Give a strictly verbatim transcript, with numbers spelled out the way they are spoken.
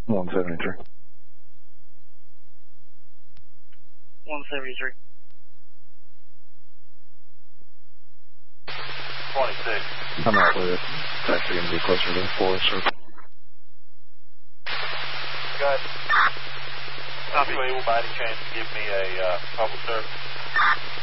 one seventy-three. one seventy-three. twenty-six. I'm out with it. It's actually going to be closer to the Forest Circle. Got it. Are you able by any chance to give me a uh, public service?